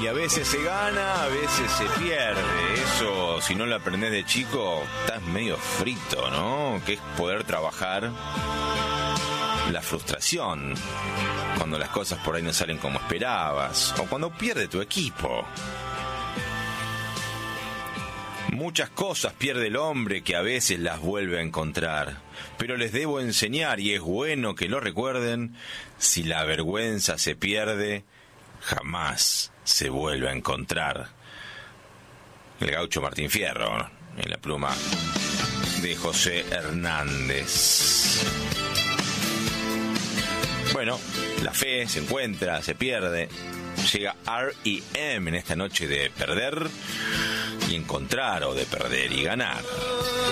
a veces se gana, a veces se pierde. Eso, si no lo aprendés de chico, estás medio frito, ¿no? Que es poder trabajar la frustración cuando las cosas por ahí no salen como esperabas, o cuando pierde tu equipo. Muchas cosas pierde el hombre que a veces las vuelve a encontrar, pero les debo enseñar, y es bueno que lo recuerden: si la vergüenza se pierde, jamás se vuelve a encontrar. El gaucho Martín Fierro, en la pluma de José Hernández. Bueno, la fe se encuentra, se pierde. Llega R.E.M. en esta noche de perder y encontrar, o de perder y ganar.